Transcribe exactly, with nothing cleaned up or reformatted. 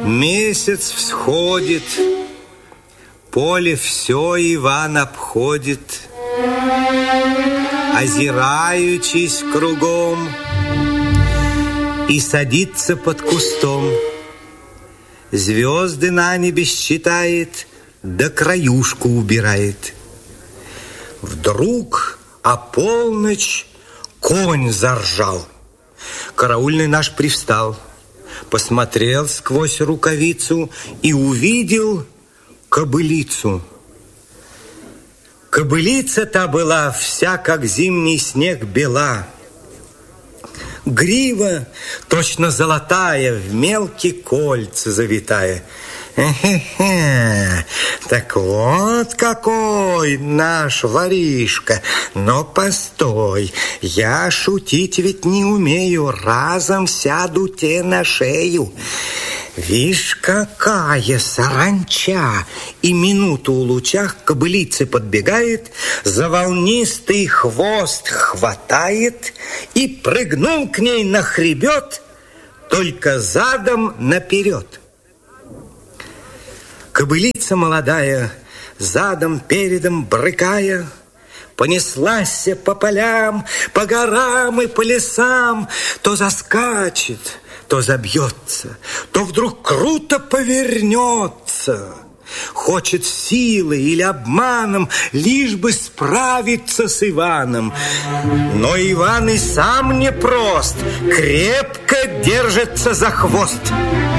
Месяц всходит, поле все Иван обходит, озираючись кругом, и садится под кустом. Звезды на небе считает, да краюшку убирает. Вдруг о полночь конь заржал. Караульный наш привстал, посмотрел сквозь рукавицу и увидел кобылицу. Кобылица-то была вся, как зимний снег, бела. Грива точно золотая, в мелкие кольца завитая. Хе-хе-хе, так вот какой наш воришка. Но постой, я шутить ведь не умею, разом сяду те на шею. Вишь, какая саранча! И минуту у лучах к кобылице подбегает, за волнистый хвост хватает и прыгнул к ней на хребет, только задом наперед. Кобылица молодая, задом передом брыкая, понеслась по полям, по горам и по лесам, то заскачет, то забьется, то вдруг круто повернется. Хочет силой или обманом лишь бы справиться с Иваном. Но Иван и сам непрост, крепко держится за хвост.